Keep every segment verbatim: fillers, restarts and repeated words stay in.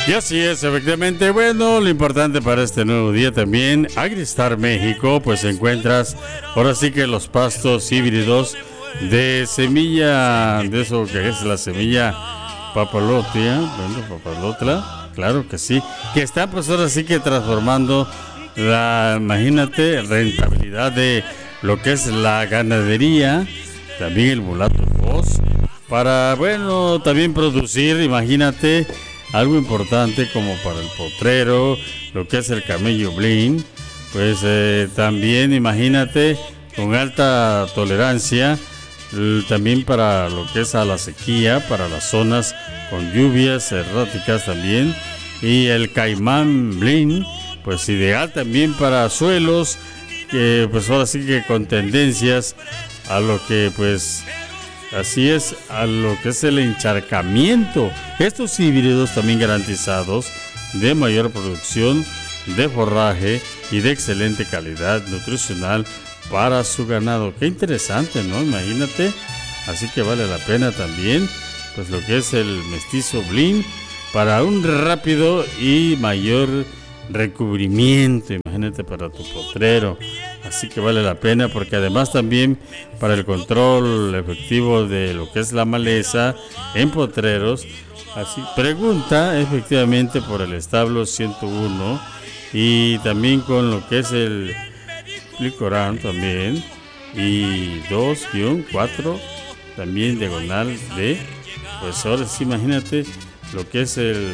Y así es, efectivamente. Bueno, lo importante para este nuevo día también, Agristar México, pues encuentras ahora sí que los pastos híbridos de semilla, de eso que es la semilla papalotea, bueno, papalotla, claro que sí, que están pues ahora sí que transformando la, imagínate, rentabilidad de lo que es la ganadería, también el mulato voz, para, bueno, también producir, imagínate, algo importante como para el potrero, lo que es el camello blin, pues eh, también imagínate con alta tolerancia, eh, también para lo que es a la sequía, para las zonas con lluvias erráticas también, y el caimán blin, pues ideal también para suelos, que pues ahora sí que con tendencias a lo que pues... Así es, a lo que es el encharcamiento. Estos híbridos también garantizados de mayor producción de forraje y de excelente calidad nutricional para su ganado. Qué interesante, ¿no? Imagínate. Así que vale la pena también, pues lo que es el mestizo blin para un rápido y mayor recubrimiento. Imagínate para tu potrero. Así que vale la pena porque además también para el control efectivo de lo que es la maleza en potreros. Así pregunta efectivamente por el establo ciento uno y también con lo que es el Licorán también y dos guión cuatro también diagonal de, pues ahora sí imagínate lo que es el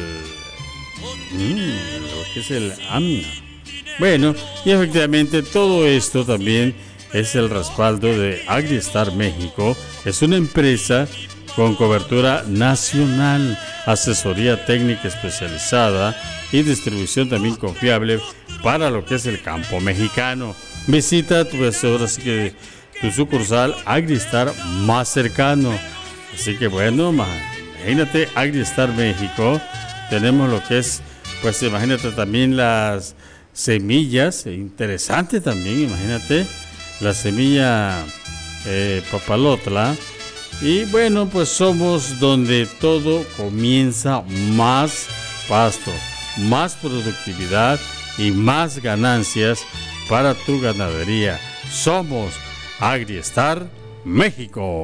mmm, lo que es el amna. Bueno, y efectivamente todo esto también es el respaldo de Agristar México. Es una empresa con cobertura nacional, asesoría técnica especializada y distribución también confiable para lo que es el campo mexicano. Visita pues, ahora sí que tu sucursal Agristar más cercano. Así que bueno, imagínate Agristar México. Tenemos lo que es, pues imagínate también las semillas, interesante también, imagínate, la semilla eh, papalotla. Y bueno, pues somos donde todo comienza, más pasto, más productividad y más ganancias para tu ganadería. Somos Agristar México.